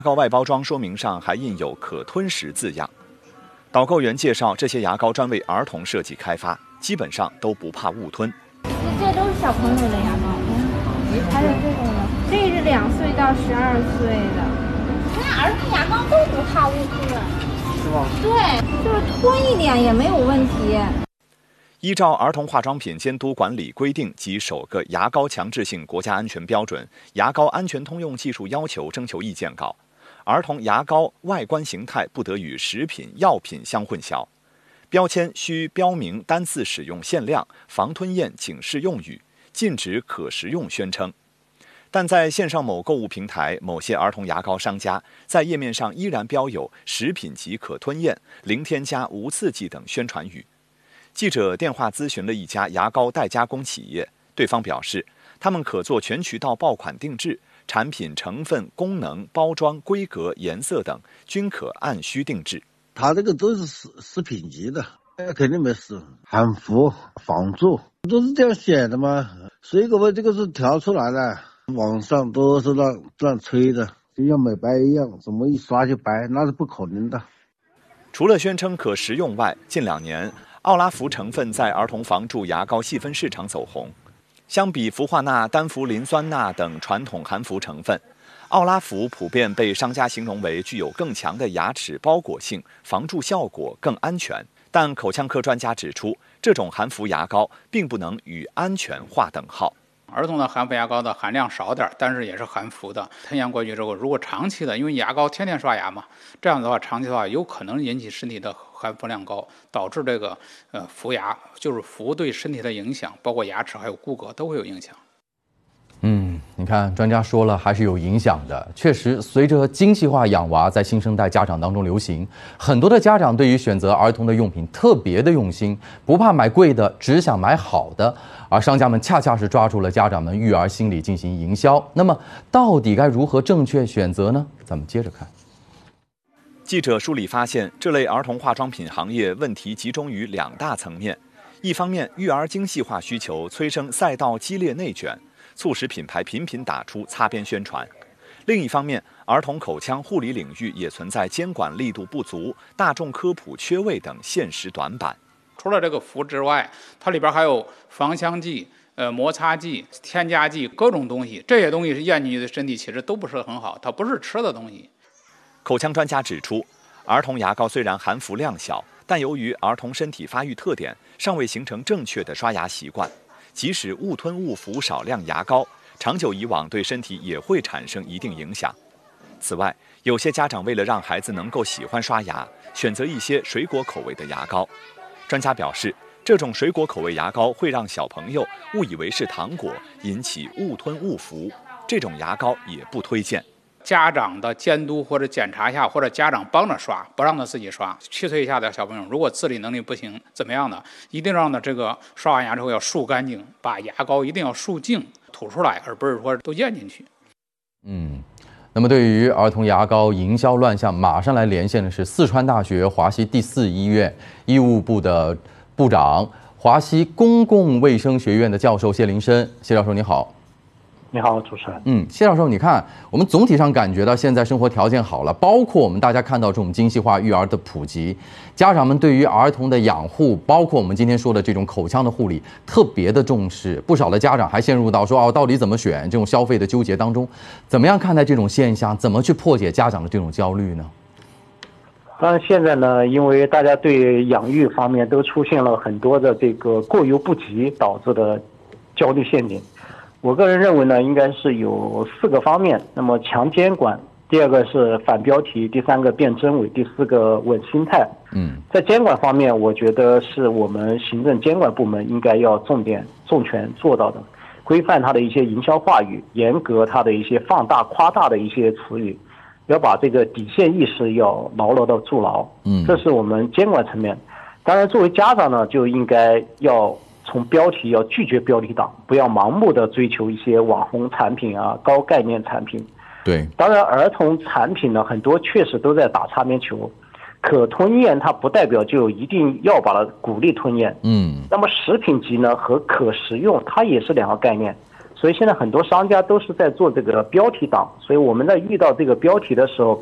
膏外包装说明上还印有可吞食字样。导购员介绍，这些牙膏专为儿童设计开发，基本上都不怕误吞。 这都是小朋友的牙膏，还有这种的，这是2岁到12岁的。那儿童牙膏都不怕误吞，是吧？对，就是吞一点也没有问题。 依照《儿童化妆品监督管理规定》及首个牙膏强制性国家安全标准《牙膏安全通用技术要求》征求意见稿，儿童牙膏外观形态不得与食品、药品相混淆，标签需标明单次使用限量、防吞咽警示用语，禁止可食用宣称。但在线上某购物平台，某些儿童牙膏商家在页面上依然标有食品级可吞咽、零添加、无刺激等宣传语。记者电话咨询了一家牙膏代加工企业，对方表示，他们可做全渠道爆款定制，产品成分、功能、包装、规格、颜色等均可按需定制。 它这个都是食品级的，肯定没事，含氟、防蛀，都是这样写的嘛。水果味这个是调出来的，网上都是乱吹的，就像美白一样，怎么一刷就白，那是不可能的。 除了宣称可食用外，近2年，奥拉福成分在儿童防蛀牙膏细分市场走红。相比氟化钠、单氟磷酸钠等传统含氟成分，奥拉福普遍被商家形容为具有更强的牙齿包裹性、防蛀效果、更安全。但口腔科专家指出，这种含氟牙膏并不能与安全划等号。 儿童的含氟牙膏的含量少点，但是也是含氟的。吞咽过去之后，如果长期的，因为牙膏天天刷牙嘛，这样的话，长期的话有可能引起身体的含氟量高，导致这个氟牙，就是氟对身体的影响，包括牙齿还有骨骼都会有影响。 你看，专家说了，还是有影响的。确实，随着精细化养娃在新生代家长当中流行，很多的家长对于选择儿童的用品特别的用心，不怕买贵的，只想买好的。而商家们恰恰是抓住了家长们育儿心理进行营销。那么，到底该如何正确选择呢？咱们接着看。 记者梳理发现，这类儿童化妆品行业问题集中于2大层面：一方面，育儿精细化需求催生赛道激烈内卷，促使品牌频频打出擦边宣传；另一方面，儿童口腔护理领域也存在监管力度不足、大众科普缺位等现实短板。 除了这个氟之外，它里边还有芳香剂、摩擦剂、添加剂，各种东西。这些东西是咽进去的身体其实都不是很好，它不是吃的东西。 口腔专家指出，儿童牙膏虽然含氟量小，但由于儿童身体发育特点尚未形成正确的刷牙习惯，即使误吞误服少量牙膏，长久以往对身体也会产生一定影响。此外，有些家长为了让孩子能够喜欢刷牙，选择一些水果口味的牙膏。专家表示，这种水果口味牙膏会让小朋友误以为是糖果，引起误吞误服，这种牙膏也不推荐。 家长的监督或者检查一下，或者家长帮着刷，不让他自己刷。7岁以下的小朋友，如果自理能力不行，怎么样的，一定让他这个刷完牙之后要漱干净，把牙膏一定要漱净吐出来，而不是说都咽进去。 那么对于儿童牙膏营销乱象，马上来连线的是四川大学华西第4医院医务部的部长、华西公共卫生学院的教授谢林生。谢教授你好。 你好，主持人。 谢教授，你看，我们总体上感觉到现在生活条件好了，包括我们大家看到这种精细化育儿的普及，家长们对于儿童的养护，包括我们今天说的这种口腔的护理，特别的重视。不少的家长还陷入到说到底怎么选这种消费的纠结当中。怎么样看待这种现象？怎么去破解家长的这种焦虑呢？ 当然，现在呢，因为大家对养育方面都出现了很多的这个过犹不及导致的焦虑陷阱。我个人认为呢，应该是有4个方面。那么强监管，第2个是反标题，第3个辨真伪，第4个稳心态。在监管方面，我觉得是我们行政监管部门应该要重拳做到的，规范它的一些营销话语，严格它的一些放大夸大的一些词语，要把这个底线意识要牢牢的筑牢。这是我们监管层面。当然，作为家长呢，就应该要从标题要拒绝标题党，不要盲目的追求一些网红产品啊、高概念产品。 对， 当然儿童产品呢，很多确实都在打擦边球。可吞咽它不代表就一定要把它鼓励吞咽。那么食品级呢和可食用它也是2个概念。 所以现在很多商家都是在做这个标题党，所以我们在遇到这个标题的时候，